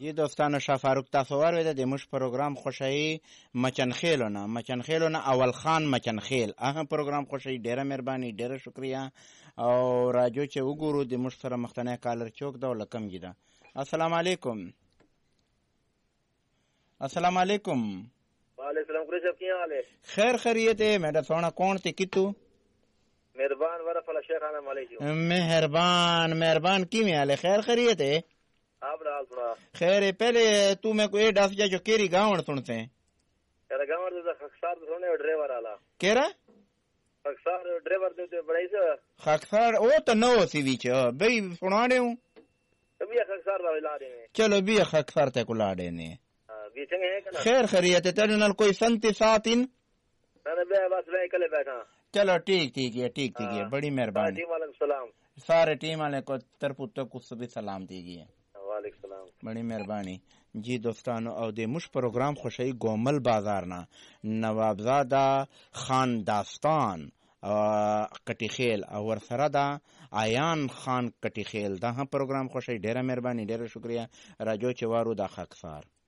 جی دوستانو شاه فاروق تاسو واورېده د موږ پروګرام خوښوي مچنخېلو نه اول خان مچنخېل هغه پروګرام خوښوي. ډېره مهرباني، ډېره شکریه. او راجو چې وګورو د موږ سره مخکنی کالر چوک ده او له کم ده. السلام علیکم. السلام علیکم. وعلیکم السلام. قریش صاحب کیا حال ہے؟ خیر خیریت ہے. میرا سونا کون تھی کتو مہربان ورف اللہ شیخ آنا مالیکم. مہربان کی میں آلے خیر خیریت ہے. آپ رہا تھوڑا خیر ہے. پہلے تو میں کوئی ڈاس جا جو کیری گاؤں سنتے ہیں. تیرا گاؤں دے خاکسار سونے ڈرائیور آلا کیرا خاکسار ڈرائیور دے بڑائی سے خاکسار او تو نو سی ویچ بھئی سنا رہے ہوں. کبھی خاکسار دا لا دے میں چلو بھی خاکسار تے کو لا دینے. بھی چنگے ہیں کنا خیر خیریت ہے. تیرے نال کوئی سنتی ساتین میں بے بس میں کلے بیٹھا. چلو ٹھیک ہے. بڑی مہربانی. وعلیکم السلام. سارے ٹیم والے کو ترپوتو کو بھی سلام دیگی ہے. وعلیکم السلام. بڑی مہربانی. جی دوستانو او د مش پروگرام خوشی گومل بازار نا نوابزاده خان داستان کټی خیل او ورسره دا آیان خان کټی خیل دا هم پروگرام خوشی. ډیره مهرباني، ډیره شکریہ. راجو چوارو دا خاکسار.